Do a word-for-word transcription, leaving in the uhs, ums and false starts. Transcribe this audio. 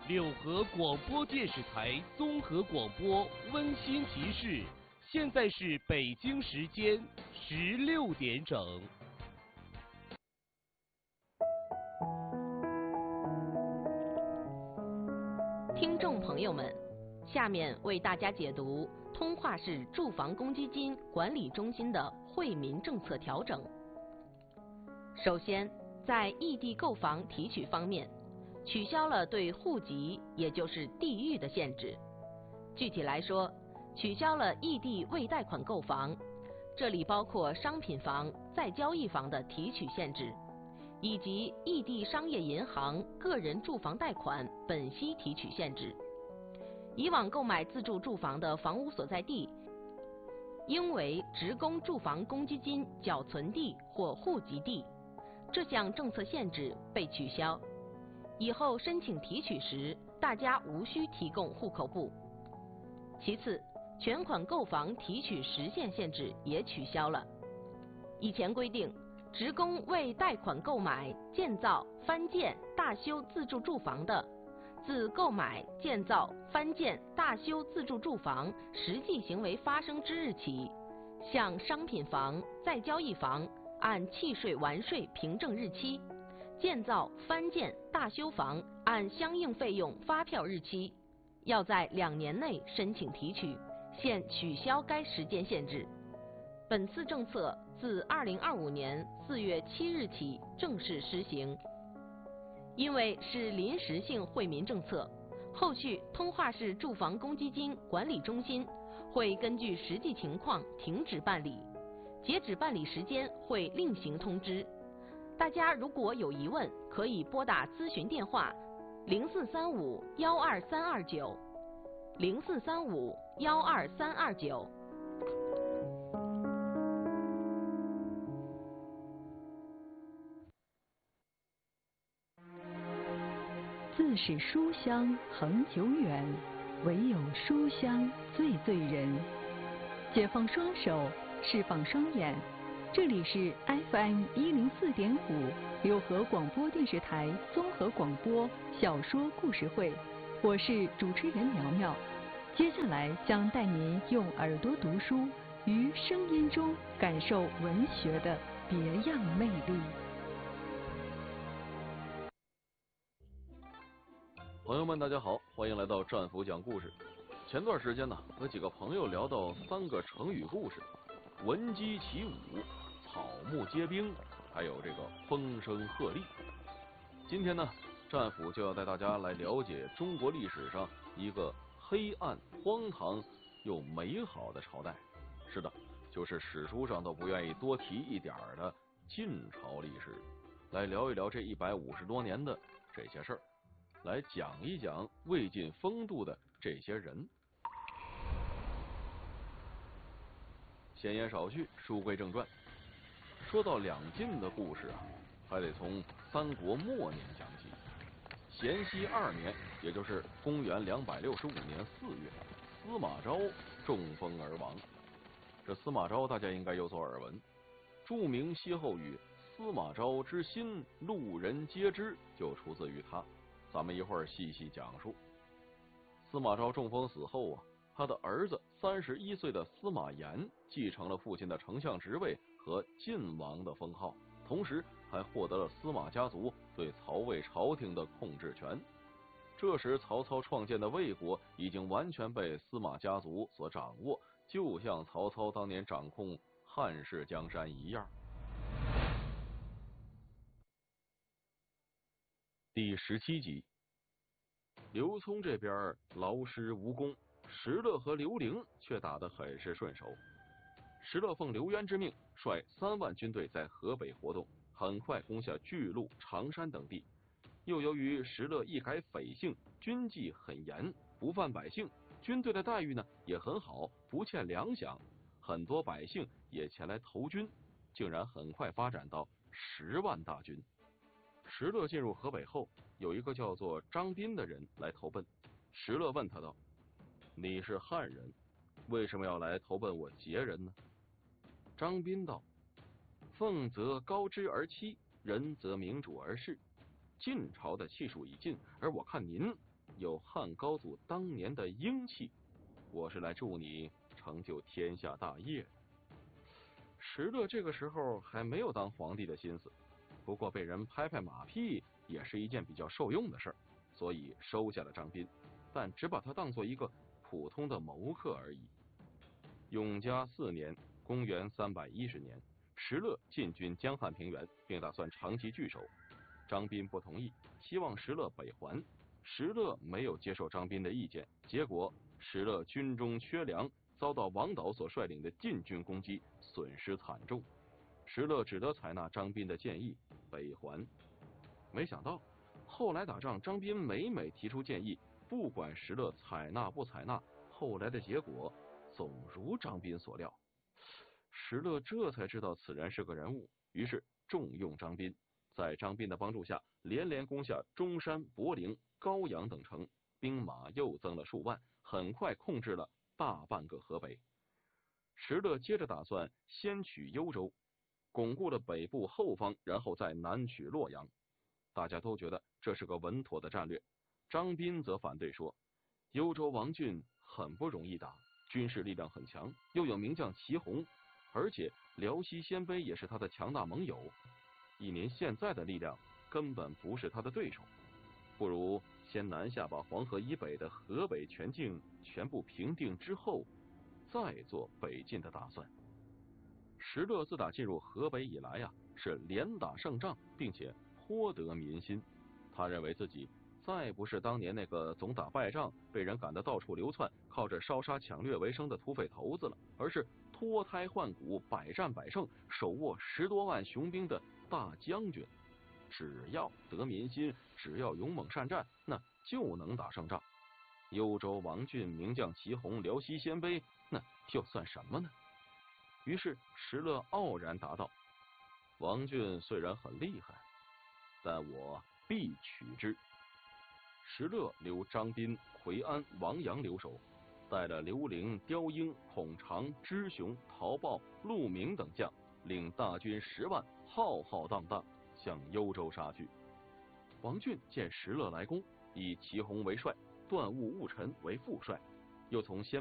六合广播电视台综合广播温馨提示：现在是北京时间十六点整。 听众朋友们，下面为大家解读通化市住房公积金管理中心的惠民政策调整。首先，在异地购房提取方面，取消了对户籍，也就是地域的限制。具体来说，取消了异地未贷款购房，这里包括商品房、再交易房的提取限制，以及异地商业银行个人住房贷款本息提取限制。以往购买自住住房的房屋所在地应为职工住房公积金缴存地或户籍地，这项政策限制被取消。以后申请提取时，大家无需提供户口簿。其次，全款购房提取时限限制也取消了。以前规定，职工为贷款购买、建造、翻建、大修自住住房的，自购买、建造、翻建、大修自住住房实际行为发生之日起，向商品房、再交易房按契税完税凭证日期，建造、翻建、大修房按相应费用发票日期，要在两年内申请提取，现取消该时间限制。本次政策自二零二五年四月七日起正式施行。因为是临时性惠民政策，后续通化市住房公积金管理中心会根据实际情况停止办理，截止办理时间会另行通知。大家如果有疑问，可以拨打咨询电话零四三五幺二三二九零四三五幺二三二九。 自是书香恒久远，唯有书香最醉人。解放双手，释放双眼，这里是 F M 一零四点五六合广播电视台综合广播小说故事会，我是主持人苗苗。接下来将带您用耳朵读书，于声音中感受文学的别样魅力。 朋友们大家好，欢迎来到战斧讲故事。前段时间呢，和几个朋友聊到三个成语故事：闻鸡起舞、草木皆兵，还有这个风声鹤唳。今天呢，战斧就要带大家来了解中国历史上一个黑暗、荒唐又美好的朝代。是的，就是史书上都不愿意多提一点的晋朝历史。来聊一聊这一百五十多年的这些事儿，来讲一讲魏晋风度的这些人。闲言少叙，书归正传。说到两晋的故事啊，还得从三国末年讲起。咸熙二年，也就是公元两百六十五年四月，司马昭中风而亡。这司马昭大家应该有所耳闻，著名歇后语“司马昭之心，路人皆知”就出自于他。咱们一会儿细细讲述。司马昭中风死后啊，他的儿子三十一岁的司马炎继承了父亲的丞相职位和晋王的封号，同时还获得了司马家族对曹魏朝廷的控制权。这时曹操创建的魏国已经完全被司马家族所掌握，就像曹操当年掌控汉室江山一样。第十七集，刘聪这边劳师无功，石勒和刘伶却打得很是顺手。石勒奉刘渊之命，率三万军队在河北活动，很快攻下巨鹿、常山等地。又由于石勒一改匪性，军纪很严，不犯百姓，军队的待遇呢也很好，不欠粮饷，很多百姓也前来投军，竟然很快发展到十万大军。石勒进入河北后，有一个叫做张斌的人来投奔。石勒问他道：“你是汉人，为什么要来投奔我羯人呢？”张斌道：“凤则高之而栖，人则明主而事。晋朝的气数已尽，而我看您有汉高祖当年的英气，我是来助你成就天下大业的。石勒这个时候还没有当皇帝的心思，不过被人拍拍马屁也是一件比较受用的事儿，所以收下了张宾，但只把他当做一个普通的谋客而已。永嘉四年，公元三百一十年，石勒进军江汉平原，并打算长期据守。张宾不同意，希望石勒北还。石勒没有接受张宾的意见，结果石勒军中缺粮，遭到王导所率领的晋军攻击，损失惨重。石勒只得采纳张宾的建议，北还。没想到后来打仗，张宾每每提出建议，不管石勒采纳不采纳，后来的结果总如张宾所料。石勒这才知道此人是个人物，于是重用张宾。在张宾的帮助下，连连攻下中山、柏林、高阳等城，兵马又增了数万，很快控制了大半个河北。石勒接着打算先取幽州，巩固了北部后方，然后再南取洛阳。大家都觉得这是个稳妥的战略。张宾则反对说，幽州王浚很不容易打，军事力量很强，又有名将祁洪，而且辽西鲜卑也是他的强大盟友，以您现在的力量根本不是他的对手，不如先南下，把黄河以北的河北全境全部平定之后，再做北进的打算。石勒自打进入河北以来啊，是连打胜仗，并且颇得民心。他认为自己再不是当年那个总打败仗，被人赶得到处流窜，靠着烧杀抢掠为生的土匪头子了，而是脱胎换骨，百战百胜，手握十多万雄兵的大将军。只要得民心，只要勇猛善战，那就能打胜仗。幽州王浚、名将祁洪、辽西鲜卑，那又算什么呢？于是石勒傲然答道：王浚虽然很厉害，但我必取之。石勒留张宾、奎安、王阳留守，带了刘伶、刁英、孔常、支雄、陶豹、陆明等将，领大军十万，浩浩荡荡向幽州杀去。王浚见石勒来攻，以祁洪为帅，段务、务臣为副帅，又从鲜